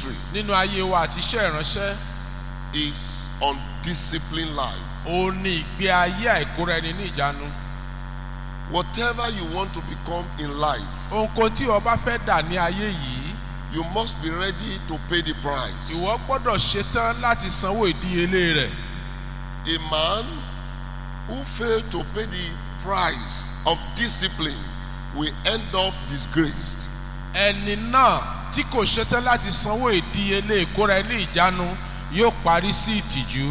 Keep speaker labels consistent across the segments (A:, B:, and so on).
A: ministry
B: nínú ayé wa àti iṣẹ́ ìránṣẹ́
A: is undisciplined life.
B: ó ní ìgbé ayé àìkóra ẹni ní ìjánu.
A: Whatever you want to become in life,
B: ohunkóhun tí o bá fẹ́ dà ní ayé yìí,
A: you must be ready to pay the price.
B: ìwọ gbọ́dọ̀ ṣetán láti sanwó ìdíyelé rẹ̀.
A: A man who failed to pay the price of discipline will end up disgraced.
B: ẹni náà tí kò ṣetán láti sanwó ìdíyelé ìkóra ẹni ìjánu yóò parí sí ìtìjú.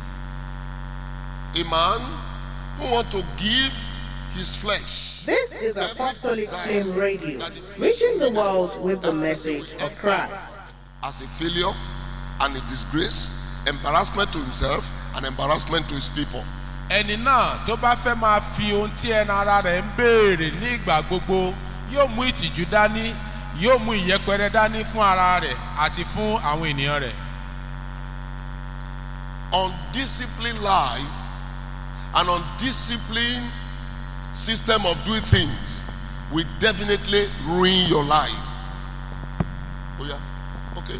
A: A man who wants to give his flesh.
C: This is Apostolic Flame Radio, reaching the world with the message of Christ.
A: As a failure and a disgrace, embarrassment to himself and embarrassment to his people.
B: ẹni náà tó bá fẹ́ máa fi ohun tí ẹnu ara rẹ̀ ń béèrè ní ìgbà gbogbo yóò mú ìtìjú dání, yóò mú ìyẹpẹrẹ dání fún ara rẹ̀ àti fún àwọn ènìyàn rẹ̀.
A: Undisciplined life and undisciplined system of doing things will definitely ruin your life. Oh yeah, okay.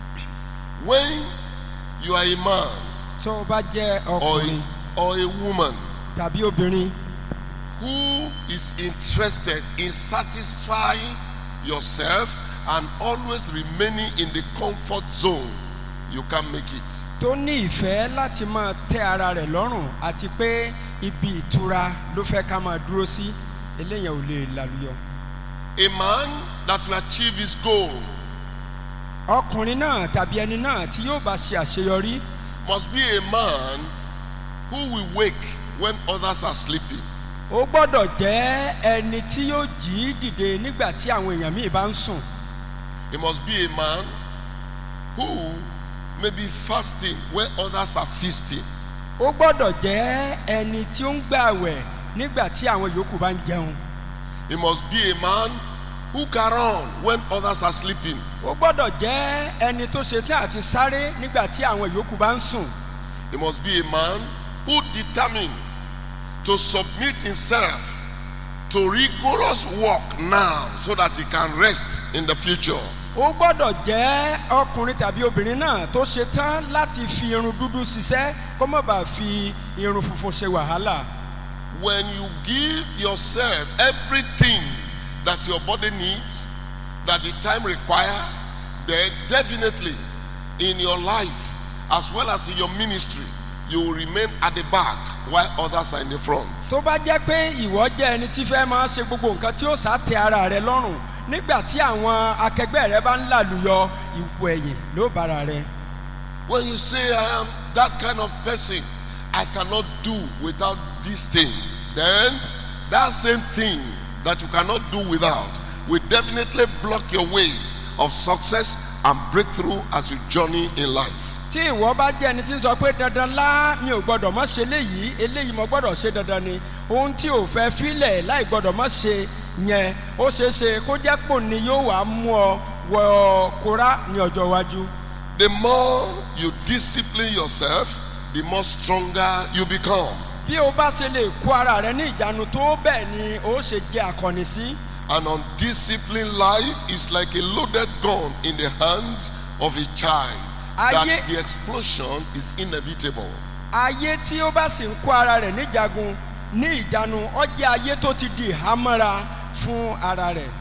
A: When you are a man
D: tó o bá jẹ́ ọkùnrin
A: or a woman
D: tàbí obìnrin
A: who is interested in satisfying yourself and always remaining in the comfort zone, you can't make it.
D: tó ní ìfẹ́ láti máa tẹ́ ara rẹ̀ lọ́rùn àti pé ibi ìtura ló fẹ́ ká máa dúró sí, eléyàn ò lè lálùyọ.
A: A man that will achieve his goal
D: ọkùnrin náà tàbí ẹni náà tí yóò bá ṣe àṣeyọrí
A: must be a man who will wake when others are sleeping.
D: ó gbọ́dọ̀ jẹ́ ẹni tí yóò jí dìde nígbà tí àwọn èèyàn míì bá ń sùn.
A: He must be a man who may be fasting when others are feasting.
D: ó gbọ́dọ̀ jẹ́ ẹni tí ó ń gbààwẹ̀ nígbà tí àwọn yòókù bá ń jẹun.
A: He must be a man who can run when others are sleeping.
D: ó gbọ́dọ̀ jẹ́ ẹni tó ṣetán àti sáré nígbà tí àwọn yòókù bá ń sùn.
A: He must be a man who determined to submit himself to rigorous work now so that he can rest in the future.
D: ó gbọ́dọ̀ jẹ́ ọkùnrin tàbí obìnrin náà tó ṣetán láti fi irun dúdú ṣiṣẹ́ kó má bàa fi irun funfun ṣe wàhálà.
A: When you give yourself everything that your body needs, that the time requires, then definitely in your life as well as in your ministry, you will remain at the back while others are in the front.
D: tó bá jẹ́ pé ìwọ jẹ́ ẹni tí fẹ́ máa ṣe gbogbo nǹkan tí ó sá tẹ ara rẹ lọ́rùn nígbà tí àwọn akẹgbẹ́ rẹ bá ń làlùyọ, ipò ẹ̀yìn ló bára rẹ.
A: When you say, I am that kind of person, I cannot do without this thing, then that same thing that you cannot do without will definitely block your way of success and breakthrough as you journey in life.
D: tí ìwọ bá jẹ́ ẹni tí ń sọ pé dandan lá mi ò gbọ́dọ̀ má ṣe léyìí, eléyìí mo gbọ́dọ̀ ṣe dandan ni, ohun tí ò fẹ́ fílẹ̀ láì gbọ́dọ̀ má ṣe yẹn ó ṣeé ṣe kó jẹ́ pò ní yóò wá mú ọ wọ kóra ní ọjọ́ iwájú.
A: The more you discipline yourself, the more stronger you become.
D: bí o bá ṣe lè kó ara rẹ ní ìjánu tó bẹ́ẹ̀ ni ó ṣe jẹ́ akọni sí.
A: An undisciplined life is like a loaded gun in the hands of a child. That the explosion is inevitable.
D: ayé tí ó bá sì ń kó ara rẹ̀ níjagun ní ìjánu ó jẹ́ ayé tó ti di ìhámọ́ra fún ara rẹ̀.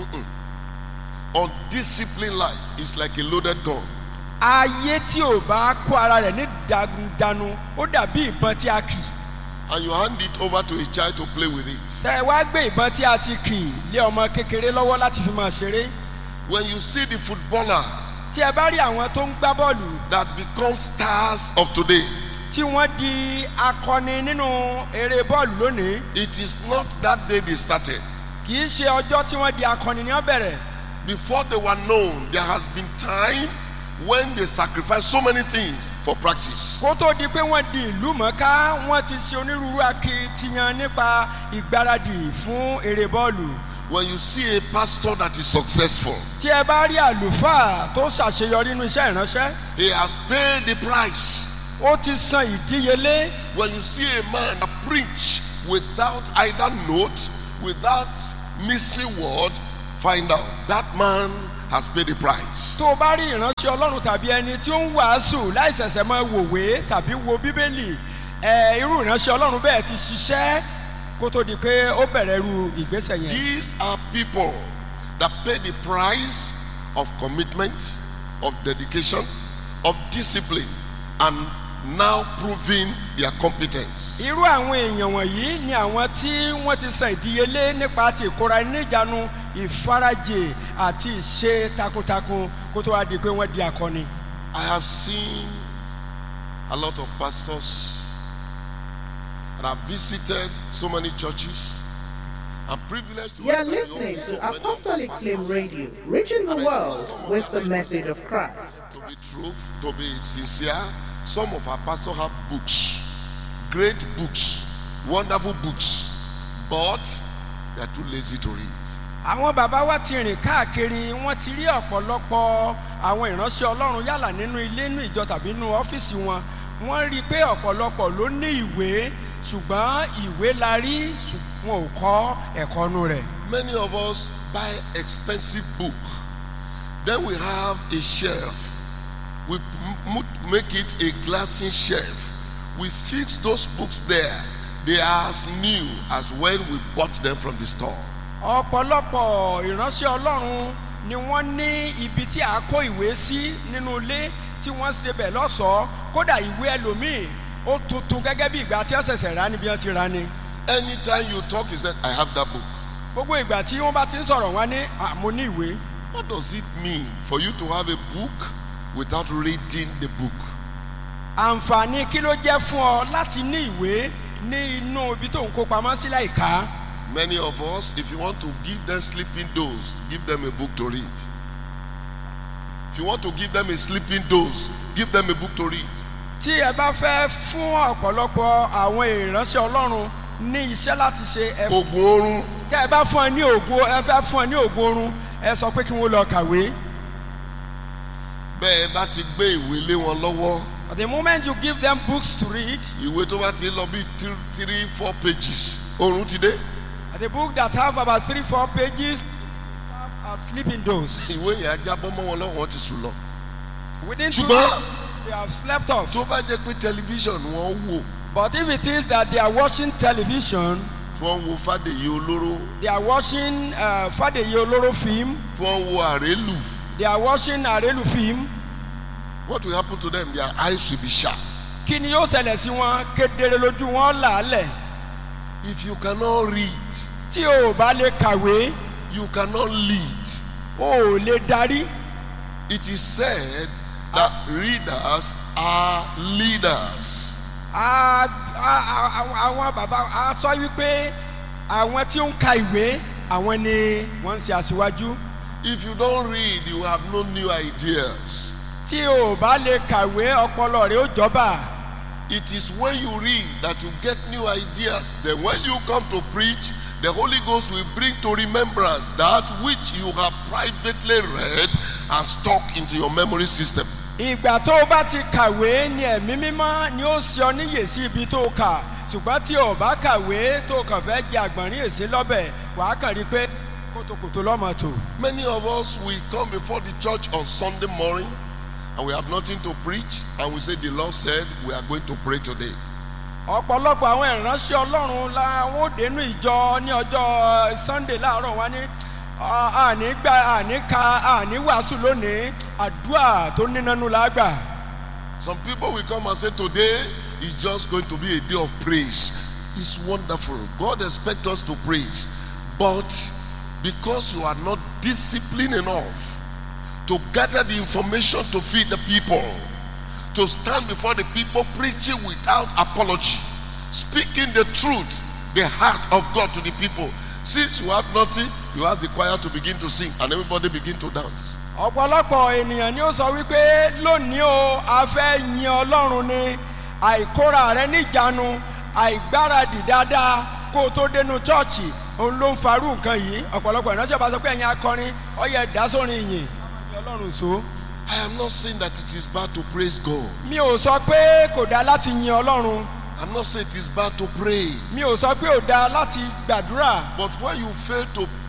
A: Undisciplined life is like a loaded gun.
D: ayé tí ò bá kó ara rẹ̀ ní ìjánu ó dàbí ìbọn tí a kì.
A: And you hand it over to a child to play with it.
D: tẹ wá gbé ìbọn tí a ti kì lé ọmọ kékeré lọ́wọ́ láti fi máa ṣeré.
A: When you see the footballer
D: tí ẹ bá rí àwọn tó ń gbá bọ́ọ̀lù
A: that become stars of today,
D: tí wọ́n di akọni nínú eré bọ́ọ̀lù lónìí,
A: it is not that day they started.
D: kì í ṣe ọjọ́ tí wọ́n di akọni ní ó bẹ̀rẹ̀.
A: Before they were known, there has been time when they sacrificed so many things for practice.
D: kó tó di pé wọ́n di ìlú mọ̀ọ́ká wọ́n ti ṣe onírúurú akitiyan nípa ìgbáradì fún eré bọ́ọ̀lù.
A: When you see a pastor that is successful,
D: tí ẹ bá rí àlùfáà tó ṣàṣeyọrí nínú iṣẹ́ ìránṣẹ́,
A: he has paid the price.
D: ó ti san ìdíyelé.
A: When you see a man that preach without either note, without missing word, find out that man has paid the price.
D: tó o bá rí ìránṣẹ́ ọlọ́run tàbí ẹni tí ó ń wàásù láìsẹ̀sẹ̀ máa wòwe tàbí wo bíbélì irú ìránṣẹ́ ọlọ́run bẹ́ẹ̀ ti ṣiṣẹ́ kó tó di pé ó bẹ̀rẹ̀ irú ìgbésẹ̀ yẹn.
A: These are people that pay the price of commitment, of dedication, of discipline, and now proving their competence.
D: irú àwọn èèyàn wọ̀nyí ni àwọn tí wọ́n ti san ìdíyelé nípa ti ìkóra níjànú ìfarajì àti ìṣe takuntakun kó tó wá di pé wọ́n di akọni.
A: I have seen a lot of pastors and I've visited so many churches. I'm privileged to
C: You are listening to Apostolic Flame Radio, reaching the world with the message of Christ.
A: To be truth, to be sincere, some of our pastors have books, great books, wonderful books, but they are too lazy to read.
D: àwọn bàbá wa ti rìn káàkiri wọ́n ti rí ọ̀pọ̀lọpọ̀ àwọn ìránṣẹ́ ọlọ́run yálà nínú ilé nínú ìjọ tàbí nínú ọ́fíìsì wọn wọ́n rí i pé ọ̀pọ̀lọpọ̀ ló ní ìwé ṣùgbọ́n ìwé la rí wọn ò kọ́ ẹ̀kọ́ nú rẹ̀.
A: Many of us buy expensive book, then we have a shelf. We make it a glassy shelf. We fix those books there. They are as new as when we bought them from the store.
D: ọ̀pọ̀lọpọ̀ ìránṣẹ́ ọlọ́run ni wọ́n ní ibi tí a kó ìwé sí nínú ilé tí wọ́n ṣe bẹ̀ lọ́sọ̀ọ́ kódà ìwé ẹlòmíì ó tuntun gẹ́gẹ́ bí ìgbà tí wọ́n ṣẹ̀ṣẹ̀ rà níbi wọ́n ti rà ni.
A: Anytime you talk, he said, I have that book.
D: gbogbo ìgbà tí wọ́n bá ti ń sọ̀rọ̀ wọn ní mo ní ìwé.
A: What does it mean for you to have a book without reading the book?
D: àǹfààní kí ló jẹ́ fún ọ láti ní ìwé ní inú ibi tó ń kó pamọ́ sí láìka.
A: Many of us, if you want to give them sleeping dose, give them a book to read. If you want to give them a sleeping dose, give them a book to read.
D: tí ẹ bá fẹ́ fún ọ̀pọ̀lọpọ̀ àwọn ìránṣẹ́ ọlọ́run ní iṣẹ́ láti ṣe
A: Ogun oorun.
D: kẹ́ ẹ bá fún ẹ ní ògùn ẹ fẹ́ fún ẹ ní ògùn oorun ẹ sọ pé kí wọ́n lọ kàwé.
A: Bẹ́ẹ̀ bá ti gbé ìwé lé wọn lọ́wọ́.
D: At the moment you give them books to read,
A: Ìwé tó bá ti lọ bí 3-4 pages. Oorun ti dé.
D: the book that have about 3-4 pages have a sleeping dose.
A: Ìwé yẹn á jábọ́ mọ́ wọn lọ́wọ́ wọn ti sùn lọ.
D: Within 2
A: Ṣùgbọ́n
D: hours, they have slept off.
A: tó bá jẹ́ pé tẹlifíṣàn wọ́n wò,
D: But if it is that they are watching television,
A: tí wọ́n wo Fádèyí Olóró,
D: they are watching Fádèyí Olóró film,
A: tí wọ́n wo Àrélù,
D: they are watching Arelu film,
A: what will happen to them? Their eyes will be sharp.
D: kí ni yóò ṣẹlẹ̀ sí wọn kedere lójú wọn làálẹ̀.
A: If you cannot read,
D: Tí o ò bá lè kàwé,
A: you cannot lead.
D: o ò lè darí.
A: It is said that readers are leaders.
D: Àwọn bàbá a sọ wípé àwọn tí ó ń ka ìwé àwọn ni wọ́n ń ṣe aṣíwájú.
A: If you don't read, you have no new ideas.
D: Tí o ò bá lè kàwé ọpọlọ rẹ ó jọba.
A: It is when you read that you get new ideas. Then when you come to preach, the Holy Ghost will bring to remembrance that which you have privately read and stuck into your memory system.
D: Ìgbà tó o bá ti kàwé ni ẹ̀mí mímọ́ ni ó ṣe ọ níyè sí ibi tó o kà. Ṣùgbọ́n tí o bá kàwé tó o kàn fẹ́ jẹ àgbọ̀nrín èsì lọ́bẹ̀ wàá kàn rí i pé kòtòkòtò lọ́mọ tò.
A: Many of us will come before the church on Sunday morning and we have nothing to preach and we say the Lord said we are going to pray today.
D: Ọ̀pọ̀lọpọ̀ àwọn ìránṣẹ́ Ọlọ́run làwọn ò dénú ìjọ ní ọjọ́ Sunday láàárọ̀ wá ní àní wàásù lónìí àdúrà tó nínánú lágbà.
A: Some people will come and say today is just going to be a day of praise. It's wonderful. God expects us to praise. But because you are not disciplined enough to gather the information to feed the people, to stand before the people preaching without apology, speaking the truth, the heart of God to the people. Since you have nothing, you ask the choir to begin to sing and everybody begin to dance.
D: Ọ̀pọ̀lọpọ̀ ènìyàn ni ó sọ wípé lónìí o a fẹ́ yin Ọlọ́run ni àìkóra rẹ níjànú àìgbáradì dáadáa kó o tó dénú chọ́ọ̀chì òun ló ń farú nǹkan yìí. Ọ̀pọ̀lọpọ̀ ìránṣẹ́ bá sọ pé ẹ̀yin akọrin ọyẹ ìdásórin ìyìn Ọlọ́run so.
A: I am not saying that it is bad to praise God.
D: Mi ò sọ pé kò dáa láti yin Ọlọ́run.
A: I'm not saying it is bad to pray.
D: Mi ò sọ pé ò dáa láti gbàdúrà.
A: But when you fail to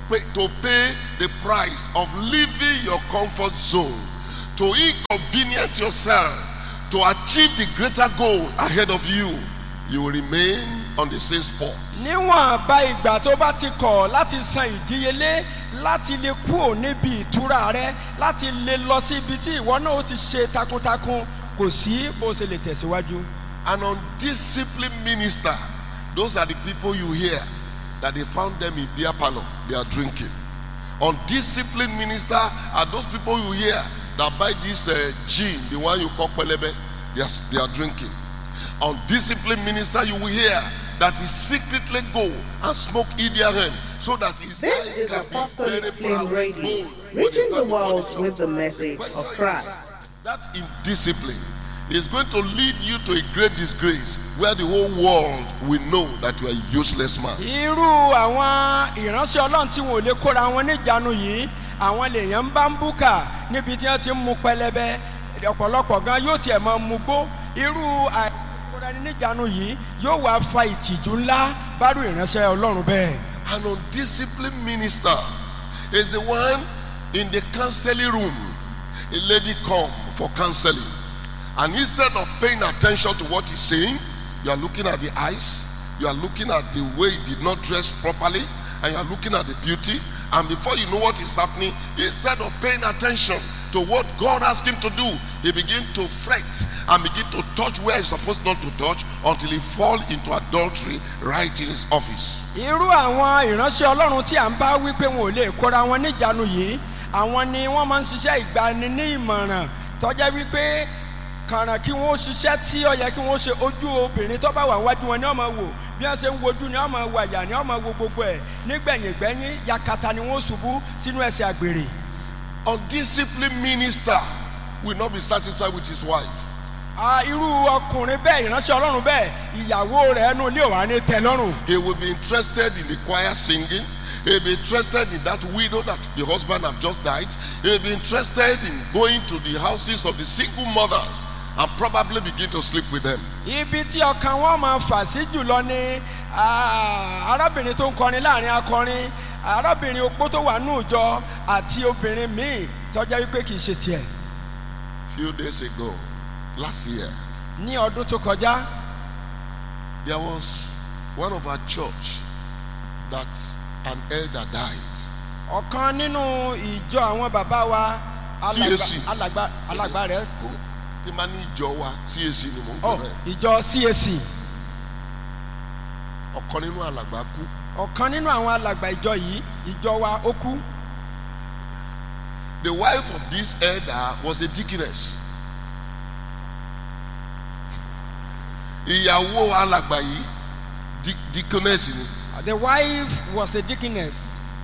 A: pay the price of leaving your comfort zone, to inconvenience yourself, to achieve the greater goal ahead of you, you will remain on the same spot.
D: níwọ̀n bá ìgbà tó bá ti kọ̀ láti san ìdíyelé láti lè kúrò níbi ìtura rẹ láti lè lọ sí ibi tí ìwọ náà ó ti ṣe takuntakun kò sí bó ṣe lè tẹ̀síwájú.
A: An undisciplined minister, those are the people you hear that they found them in beer parlor, they are drinking. Undisciplined minister are those people you hear that buy this gin, the one you call pelebe, they are drinking. Undisciplined minister you will hear that he secretly go and smoke Indian so that his
C: This
A: eyes
C: is
A: can
C: Apostolic
A: be very
C: Flame
A: proud,
C: Radio,
A: bold when
C: reaching
A: they
C: the
A: stand before
C: world
A: church.
C: with the message of Christ.
A: That indiscipline is going to lead you to a great disgrace where the whole world will know that you are a useless man.
D: irú àwọn ìránṣẹ́ ọlọ́run tí wọn ò lè kóra wọn níjànú yìí àwọn lèèyàn ń bá ń búkà níbi tí wọ́n ti ń mu pẹlẹbẹ ọ̀pọ̀lọpọ̀ gan yóò tiẹ̀ máa mu gbó irú àìkóra ẹni níjànú yìí yóò wá fa ìtìjú ńlá bárú ìránṣẹ́ ọlọ́run bẹ́ẹ̀.
A: An undisciplined minister is the one in the counseling room. A lady come for counseling, and instead of paying attention to what he's saying, you are looking at the eyes, you are looking at the way he did not dress properly, and you are looking at the beauty, and before you know what is happening, instead of paying attention to what God asked him to do, he begin to fret and begin to touch where he's supposed not to touch until he fall into adultery right in his office.
D: irú àwọn ìránṣẹ́ ọlọ́run tí à ń bá wí pé wọn ò lè kóra wọn níjànú yìí àwọn ni wọ́n máa ń ṣiṣẹ́ ìgbani ní ìmọ̀ràn tọ́jẹ́ wípé kàràn kí wọ́n ṣiṣẹ́ tí ó yẹ kí wọ́n ṣe ojú obìnrin tó bá wà wájú wọn ni wọ́n máa wò bí wọ́n ṣe ń wojú ni wọ́n máa wò àyà ni wọ́n máa wo gbogbo ẹ̀ nígbẹ̀yìngbẹ́yìn yakata ni wọ́n ṣubú sínú ẹ̀ṣẹ̀ àgbèrè.
A: Undisciplined minister will not be satisfied with his wife.
D: irú ọkùnrin bẹ́ẹ̀ ìránṣẹ́ ọlọ́run bẹ́ẹ̀ ìyàwó rẹ̀ ẹnu ilé òwà ní tẹ́ lọ́rùn.
A: He will be interested in the choir singing. He will be interested in that widow that the husband have just died. He will be interested in going to the houses of the single mothers and probably begin to sleep with them.
D: ibi tí ọkàn wọn máa fà sí jùlọ ni arábìnrin tó ń kọrin láàrin akọrin arábìnrin opó tó wà ní ìjọ àti obìnrin míì tọ́jà wípé kì í ṣe tiẹ̀.
A: Few days ago, last year,
D: ní ọdún tó kọjá
A: there was one of our church that an elder died.
D: ọ̀kan nínú ìjọ àwọn bàbá wa
A: CAC.
D: alàgbà rẹ̀ kú.
A: Tí máa ní ìjọ wa CAC ni mò ń pè bẹ́ẹ̀.
D: ìjọ CAC
A: Ọ̀kan nínú alàgbà kú.
D: ọ̀kan nínú àwọn alàgbà ìjọ yìí ìjọ wa ó kú.
A: The wife of this elder was a deaconess. Ìyàwó alàgbà yìí deaconess ni.
D: The wife was a deaconess.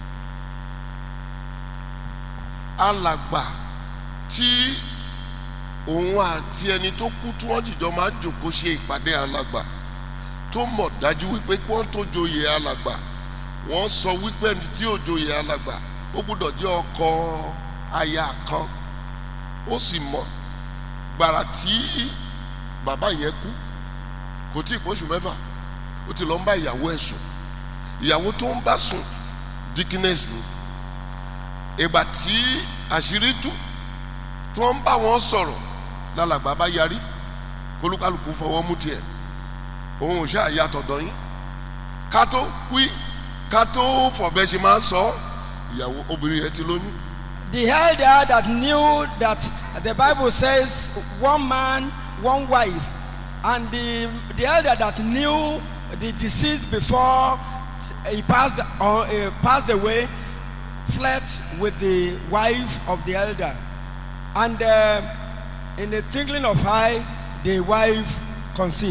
A: Alàgbà tí òun àti ẹni tó kú tí wọ́n jìjọ máa ń jòkó ṣe ìpàdé alàgbà tó mọ̀ dájú wípé kí wọ́n tó joyè alàgbà wọ́n sọ wípé ẹni tí ò joyè alàgbà ó gbọ́dọ̀ jẹ́ ọkọ aya kan ó sì mọ̀ gbàrà tí bàbá yẹn kú kò tí ì pọ̀ṣù mẹ́fà ó ti lọ ń bá ìyàwó ẹ̀ sùn ìyàwó tó ń bá sùn deaconess ni ìgbà tí àṣírí tú tí wọ́n ń bá wọn sọ̀rọ̀ lálàgbà bá yarí kólúkálùkù fọwọ́ mú tiẹ̀ òun ò ṣáà yàtọ̀ dọ̀yìn ká tó wí ká tó fọ̀bẹ ṣe máa ń sọ ìyàwó obìnrin yẹn ti lóyún.
D: The elder that knew that the Bible says one man, one wife, and the elder that knew the deceased before he passed away, fled with the wife of the elder, and in the twinkling of eye, the wife conceived.